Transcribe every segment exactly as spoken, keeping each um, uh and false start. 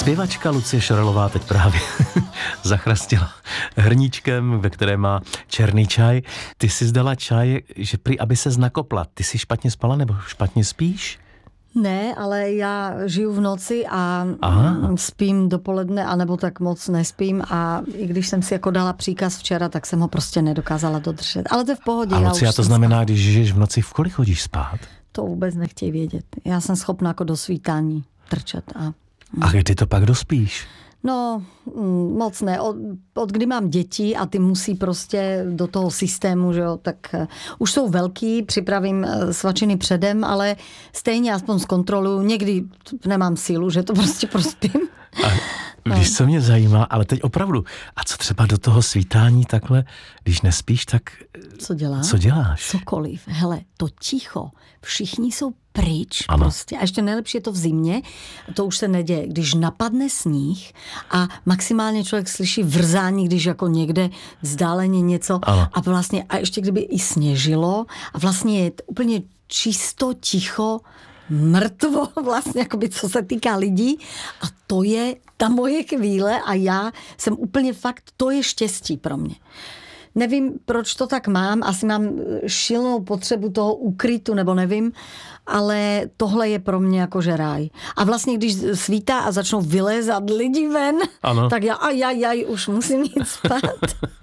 Zpěvačka Lucie Šorelová teď právě zachrastila hrníčkem, ve které má černý čaj. Ty jsi zdala čaj, že prý, aby se nakopla. Ty jsi špatně spala nebo špatně spíš? Ne, ale já žiju v noci a Aha. spím dopoledne, anebo tak moc nespím a i když jsem si jako dala příkaz včera, tak jsem ho prostě nedokázala dodržet. Ale to je v pohodě. A Lucia, to znamená, spát. Když žiješ v noci, v kolik chodíš spát? To vůbec nechtějí vědět. Já jsem schopná jako do svítání trčet. A, a kdy to pak dospíš? No, moc ne. Od, od kdy mám děti a ty musí prostě do toho systému, že jo, tak uh, už jsou velký, připravím uh, svačiny předem, ale stejně aspoň zkontroluju. Někdy nemám sílu, že to prostě prospím. A víš, co mě zajímá, ale teď opravdu, a co třeba do toho svítání takhle, když nespíš, tak co děláš? Co děláš? Cokoliv. Hele, to ticho. Všichni jsou pryč ano. prostě. A ještě nejlepší je to v zimě, to už se neděje. Když napadne sníh a maximálně člověk slyší vrzání, když jako někde vzdáleně něco ano. a vlastně, a ještě kdyby i sněžilo a vlastně je úplně čisto, ticho, mrtvo vlastně, jakoby, co se týká lidí a to je ta moje chvíle a já jsem úplně fakt, to je štěstí pro mě. Nevím, proč to tak mám, asi mám šílenou potřebu toho ukrytu, nebo nevím, ale tohle je pro mě jakože ráj. A vlastně, když svítá a začnou vylézat lidi ven, ano. tak já, ajajaj, už musím jít spát.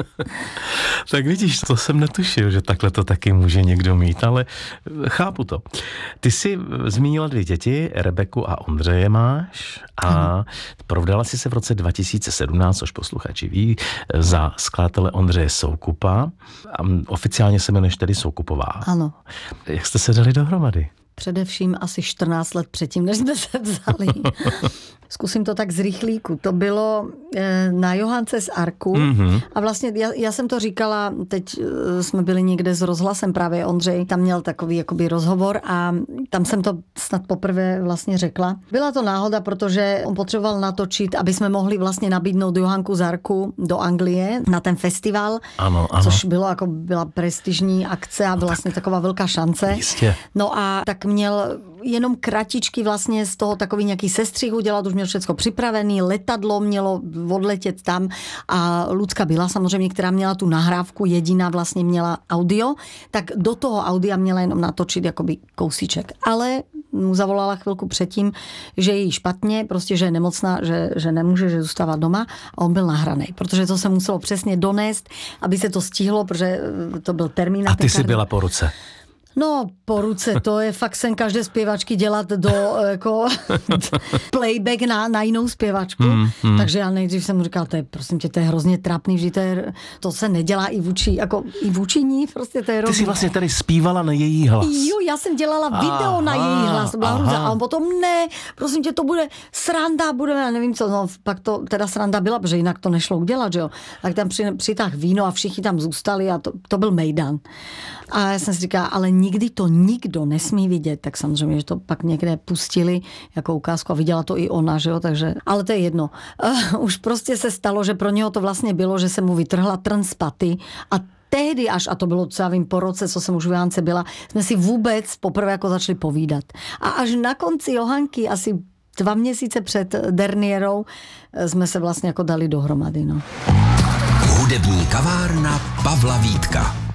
Tak vidíš, to jsem netušil, že takhle to taky může někdo mít, ale chápu to. Ty jsi zmínila dvě děti, Rebeku a Ondřeje máš a ano. provdala jsi se v roce dva tisíce sedmnáct, což posluchači ví, za skladatele Ondřeje Soukupa. A oficiálně se jmenuješ tedy Soukupová. Ano. Jak jste se dali dohromady? Především asi čtrnáct let předtím, než jsme se vzali. Zkusím to tak z rychlíku. To bylo e, na Johance z Arku mm-hmm. a vlastně já, já jsem to říkala, teď e, jsme byli někde s rozhlasem, právě Ondřej tam měl takový jakoby rozhovor a tam jsem to snad poprvé vlastně řekla. Byla to náhoda, protože on potřeboval natočit, aby jsme mohli vlastně nabídnout Johanku z Arku do Anglie na ten festival, ano, ano. což bylo jako byla prestižní akce a vlastně taková velká šance. Jistě. No a tak měl jenom kratičky vlastně z toho takový nějaký sestřih udělat, už měl všechno připravený, letadlo mělo odletět tam a Lucka byla samozřejmě, která měla tu nahrávku, jediná vlastně měla audio, tak do toho audia měla jenom natočit jakoby kousíček. Ale mu zavolala chvilku předtím, že je jí špatně, prostě, že je nemocná, že, že nemůže, že zůstává doma a on byl nahranej, protože to se muselo přesně donést, aby se to stihlo, protože to byl termín. A ty jsi byla po ruce? No, po ruce, to je fakt sen každé zpěvačky dělat do jako playback na, na jinou zpěvačku. Mm, mm. Takže já nejdřív jsem mu říkala, to je, prosím tě, to je hrozně trápný, že to, je, to se nedělá i vůči, jako i vůči ní, prostě to je hrozně. Ty jsi vlastně tady zpívala na její hlas. Jo, já jsem dělala video aha, na její hlas, byla hruza, a on potom ne, prosím tě, to bude sranda, budeme, já nevím co, no pak to teda sranda byla, protože jinak to nešlo udělat, že jo. Tak tam při, přitáhl víno a všichni tam zůstali a to, to byl mejdan. A já jsem si říkala, ale nikdy to nikdo nesmí vidět, tak samozřejmě, že to pak někde pustili jako ukázku a viděla to i ona, že jo, takže, ale to je jedno. Uh, už prostě se stalo, že pro něho to vlastně bylo, že se mu vytrhla trn z paty a tehdy až, a to bylo, co já vím, po roce, co jsem už v Johance byla, jsme si vůbec poprvé jako začali povídat. A až na konci Johanky, asi dva měsíce před derniérou, jsme se vlastně jako dali dohromady, no. Hudební kavárna Pavla Vítka.